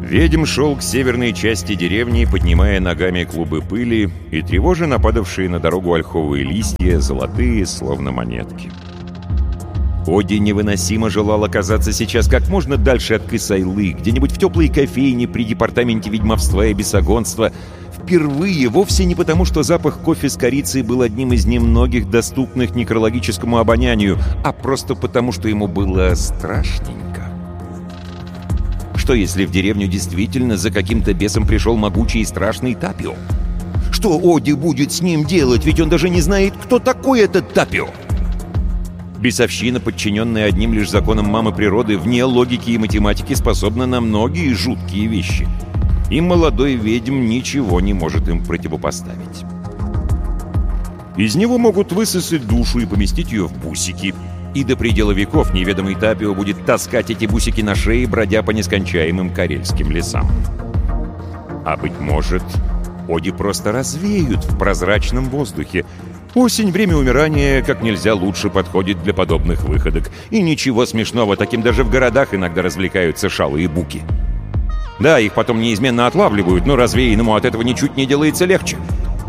Ведьм шел к северной части деревни, поднимая ногами клубы пыли и тревожа нападавшие на дорогу ольховые листья, золотые, словно монетки. Оди невыносимо желал оказаться сейчас как можно дальше от Кысайлы, где-нибудь в теплой кофейне при департаменте ведьмовства и бесогонства. Впервые, вовсе не потому, что запах кофе с корицей был одним из немногих доступных некрологическому обонянию, а просто потому, что ему было страшненько. Что, если в деревню действительно за каким-то бесом пришел могучий и страшный Тапио? Что Оди будет с ним делать, ведь он даже не знает, кто такой этот Тапио? Бесовщина, подчиненная одним лишь законам мамы природы, вне логики и математики, способна на многие жуткие вещи. И молодой ведьм ничего не может им противопоставить. Из него могут высосать душу и поместить ее в бусики. И до предела веков неведомый Тапио будет таскать эти бусики на шее, бродя по нескончаемым карельским лесам. А быть может, Оди просто развеют в прозрачном воздухе. Осень, время умирания, как нельзя лучше подходит для подобных выходок. И ничего смешного, таким даже в городах иногда развлекаются шалы и буки. Да, их потом неизменно отлавливают, но развеянному от этого ничуть не делается легче.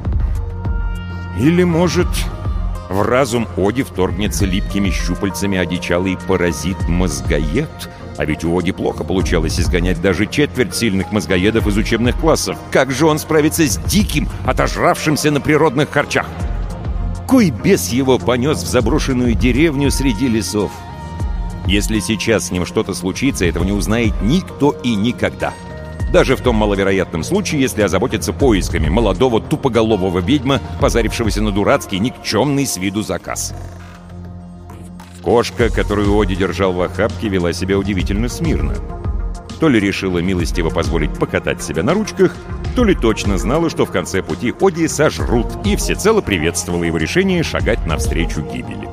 Или, может, в разум Оди вторгнется липкими щупальцами одичалый паразит-мозгоед? А ведь у Оди плохо получалось изгонять даже четверть сильных мозгоедов из учебных классов. Как же он справится с диким, отожравшимся на природных харчах? Кой бес его понес в заброшенную деревню среди лесов? Если сейчас с ним что-то случится, этого не узнает никто и никогда. Даже в том маловероятном случае, если озаботиться поисками молодого тупоголового ведьма, позарившегося на дурацкий, никчемный с виду заказ. Кошка, которую Оди держал в охапке, вела себя удивительно смирно. То ли решила милостиво позволить покатать себя на ручках, то ли точно знала, что в конце пути Оди сожрут, и всецело приветствовала его решение шагать навстречу гибели.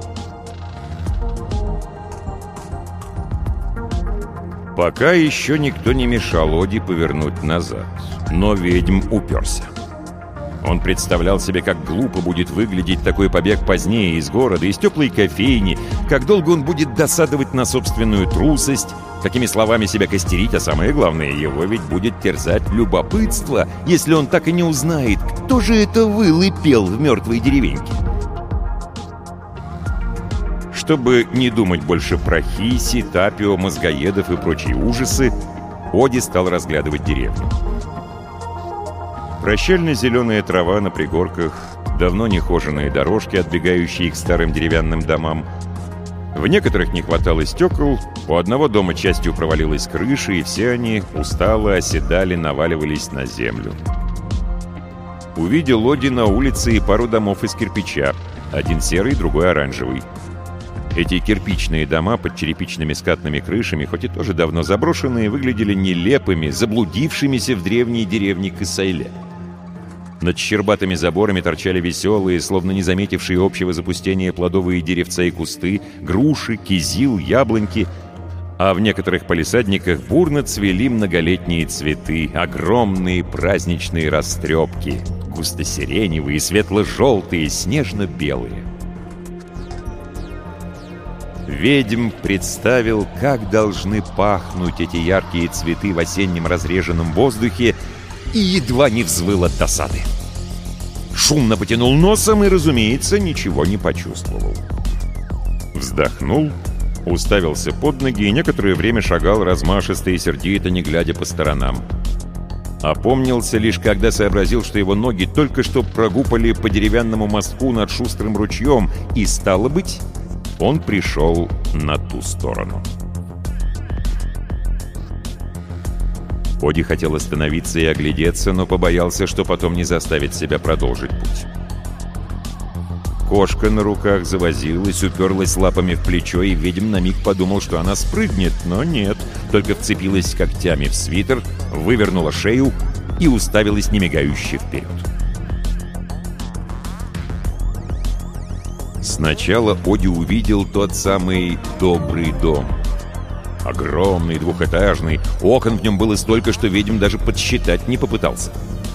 Пока еще никто не мешал Оди повернуть назад, но ведьм уперся. Он представлял себе, как глупо будет выглядеть такой побег позднее из города, из теплой кофейни, как долго он будет досадовать на собственную трусость, какими словами себя костерить, а самое главное, его ведь будет терзать любопытство, если он так и не узнает, кто же это выл и пел в мертвой деревеньке. Чтобы не думать больше про Хиси, Тапио, мозгоедов и прочие ужасы, Оди стал разглядывать деревню. Прощально-зеленая трава на пригорках, давно нехоженные дорожки, отбегающие к старым деревянным домам. В некоторых не хватало стекол, у одного дома частью провалилась крыша, и все они устало оседали, наваливались на землю. Увидел Оди на улице и пару домов из кирпича, один серый, другой оранжевый. Эти кирпичные дома под черепичными скатными крышами, хоть и тоже давно заброшенные, выглядели нелепыми, заблудившимися в древней деревне Кысайле. Над щербатыми заборами торчали веселые, словно не заметившие общего запустения плодовые деревца и кусты, груши, кизил, яблоньки, а в некоторых палисадниках бурно цвели многолетние цветы, огромные праздничные растрепки, густо-сиреневые, светло-желтые, снежно-белые. Ведьм представил, как должны пахнуть эти яркие цветы в осеннем разреженном воздухе, и едва не взвыл от досады. Шумно потянул носом и, разумеется, ничего не почувствовал. Вздохнул, уставился под ноги и некоторое время шагал размашисто и сердито, не глядя по сторонам. Опомнился лишь, когда сообразил, что его ноги только что прогупали по деревянному мостку над шустрым ручьем, и, стало быть, он пришел на ту сторону. Оди хотел остановиться и оглядеться, но побоялся, что потом не заставит себя продолжить путь. Кошка на руках завозилась, уперлась лапами в плечо, и ведьм на миг подумал, что она спрыгнет, но нет, только вцепилась когтями в свитер, вывернула шею и уставилась немигающе вперед. Сначала Оди увидел тот самый добрый дом. Огромный, двухэтажный, окон в нем было столько, что ведьм даже подсчитать не попытался.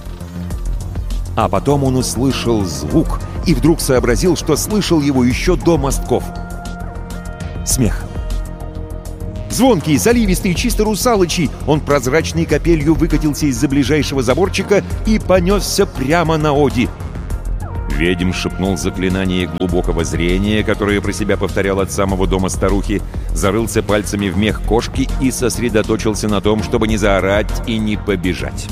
А потом он услышал звук и вдруг сообразил, что слышал его еще до мостков. Смех. Звонкий, заливистый, чисто русалочий, он прозрачной капелью выкатился из-за ближайшего заборчика и понесся прямо на Оди. Ведьм шепнул заклинание глубокого зрения, которое про себя повторял от самого дома старухи, зарылся пальцами в мех кошки и сосредоточился на том, чтобы не заорать и не побежать.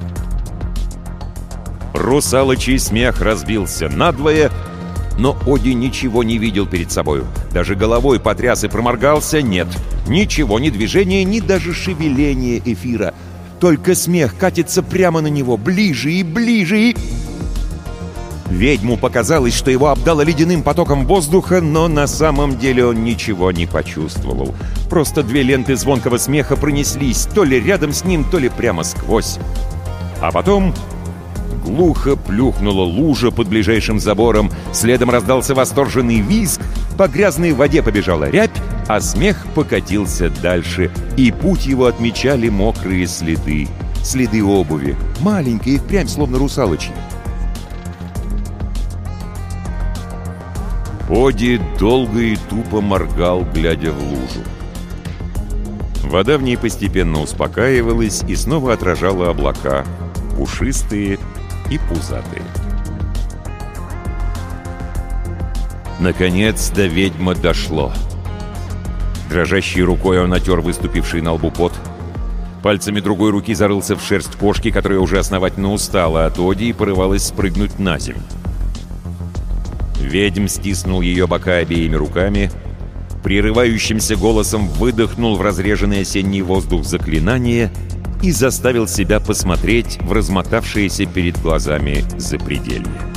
Русалочий смех разбился надвое, но Оди ничего не видел перед собою. Даже головой потряс и проморгался — нет. Ничего, ни движения, ни даже шевеления эфира. Только смех катится прямо на него, ближе и ближе и... Ведьму показалось, что его обдало ледяным потоком воздуха, но на самом деле он ничего не почувствовал. Просто две ленты звонкого смеха пронеслись то ли рядом с ним, то ли прямо сквозь. А потом глухо плюхнула лужа под ближайшим забором, следом раздался восторженный визг, по грязной воде побежала рябь, а смех покатился дальше, и путь его отмечали мокрые следы. Следы обуви, маленькие и впрямь, словно русалочьи. Оди долго и тупо моргал, глядя в лужу. Вода в ней постепенно успокаивалась и снова отражала облака, пушистые и пузатые. Наконец до ведьмы дошло. Дрожащей рукой он отер выступивший на лбу пот. Пальцами другой руки зарылся в шерсть кошки, которая уже основательно устала от Оди и порывалась спрыгнуть на землю. Ведьм стиснул ее бока обеими руками, прерывающимся голосом выдохнул в разреженный осенний воздух заклинание и заставил себя посмотреть в размотавшееся перед глазами запределье.